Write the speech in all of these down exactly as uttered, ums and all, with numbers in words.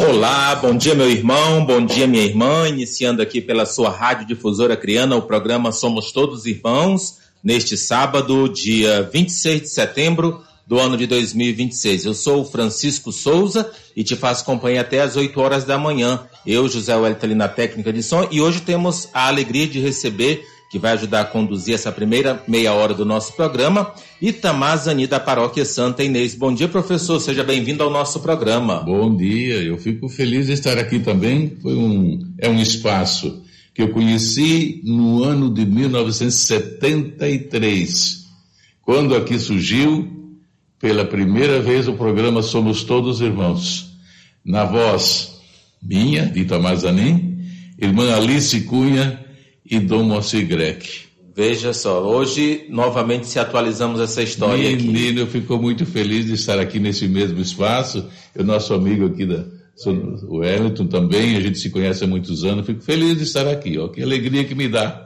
Olá, bom dia meu irmão, bom dia minha irmã, iniciando aqui pela sua rádio difusora Criana o programa Somos Todos Irmãos, neste sábado, dia vinte e seis de setembro do ano de dois mil e vinte e seis. Eu sou o Francisco Souza e te faço companhia até às oito horas da manhã. Eu, José Wellington, ali na técnica de som, e hoje temos a alegria de receber, que vai ajudar a conduzir essa primeira meia hora do nosso programa, Itamar Zani, da Paróquia Santa Inês. Bom dia, professor, seja bem-vindo ao nosso programa. Bom dia, eu fico feliz de estar aqui também. Foi um, é um espaço que eu conheci no ano de mil novecentos e setenta e três, quando aqui surgiu pela primeira vez o programa Somos Todos Irmãos, na voz minha, de Itamar Zani, irmã Alice Cunha e Dom Moacir Greck. Veja só, hoje novamente se atualizamos essa história aqui. Menino, eu fico muito feliz de estar aqui nesse mesmo espaço. O nosso amigo aqui, da, o Wellington também, a gente se conhece há muitos anos. Fico feliz de estar aqui, ó, que alegria que me dá.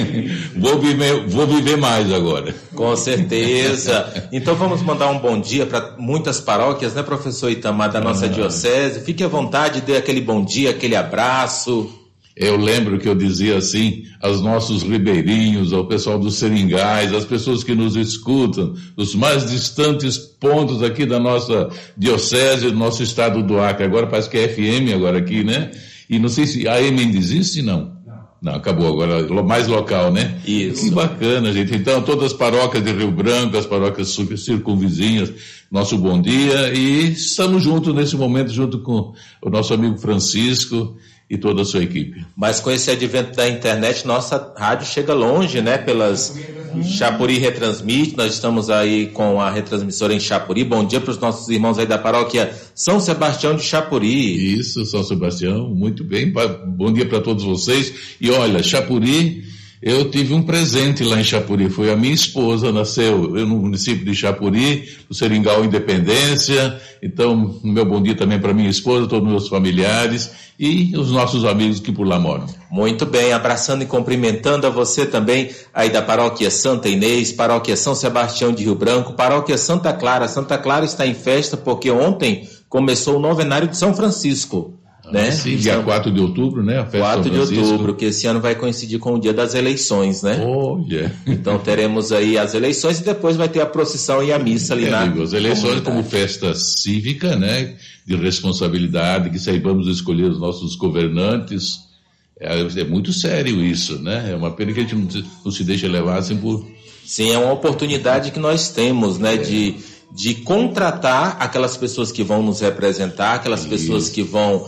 Vou viver, vou viver mais agora. Com certeza. Então vamos mandar um bom dia para muitas paróquias, né, professor Itamar, da nossa ah. diocese. Fique à vontade, dê aquele bom dia, aquele abraço. Eu lembro que eu dizia assim aos nossos ribeirinhos, ao pessoal dos seringais, às pessoas que nos escutam, dos mais distantes pontos aqui da nossa diocese, do nosso estado do Acre. Agora parece que é F M agora aqui, né? E não sei se a A M ainda existe, não. Não, acabou agora, mais local, né? Isso. Que bacana, gente. Então, todas as paróquias de Rio Branco, as paróquias circunvizinhas, nosso bom dia. E estamos juntos nesse momento, junto com o nosso amigo Francisco e toda a sua equipe. Mas com esse advento da internet, nossa rádio chega longe, né? Pelas Chapuri retransmite, nós estamos aí com a retransmissora em Chapuri. Bom dia para os nossos irmãos aí da paróquia São Sebastião de Chapuri. Isso, São Sebastião, muito bem. Bom dia para todos vocês. E olha, Chapuri, eu tive um presente lá em Chapuri. Foi a minha esposa, nasceu eu no município de Chapuri, no Seringal Independência. Então, meu bom dia também para minha esposa, todos os meus familiares e os nossos amigos que por lá moram. Muito bem, abraçando e cumprimentando a você também aí da Paróquia Santa Inês, Paróquia São Sebastião de Rio Branco, Paróquia Santa Clara. Santa Clara está em festa porque ontem começou o novenário de São Francisco. Né? Sim, dia então, quatro de outubro, né? A festa quatro de de outubro, que esse ano vai coincidir com o dia das eleições, né? Olha. Então teremos aí as eleições e depois vai ter a procissão e a missa ali é, na amigo, as eleições como festa cívica, né? De responsabilidade, que saibamos escolher os nossos governantes. É, é muito sério isso, né? É uma pena que a gente não, não se deixe levar assim por... Sim, é uma oportunidade que nós temos, né? É. De... de contratar aquelas pessoas que vão nos representar, aquelas pessoas que vão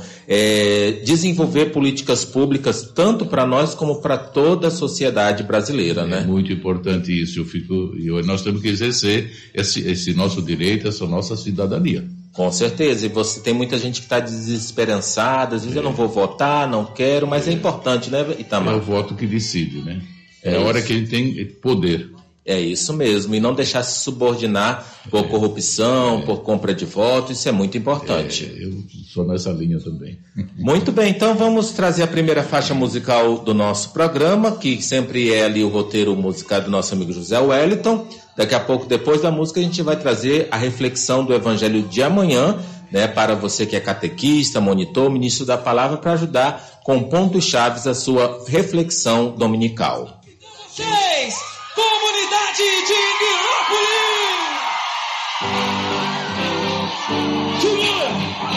é, desenvolver políticas públicas tanto para nós como para toda a sociedade brasileira, é, né? É muito importante isso. Eu fico, eu, nós temos que exercer esse, esse nosso direito, essa nossa cidadania. Com certeza, e você tem muita gente que está desesperançada, às vezes é. eu não vou votar, não quero, mas é, é importante, né, Itamar? É o voto que decide, né? É, é a isso. hora que ele tem poder. É isso mesmo, e não deixar se subordinar por corrupção, é. por compra de voto, isso é muito importante. É, eu sou nessa linha também. Muito bem, então vamos trazer a primeira faixa musical do nosso programa, que sempre é ali o roteiro musical do nosso amigo José Wellington. Daqui a pouco, depois da música, a gente vai trazer a reflexão do Evangelho de amanhã, né, para você que é catequista, monitor, ministro da palavra, para ajudar com pontos chaves a sua reflexão dominical. Comunidade de Nilópolis!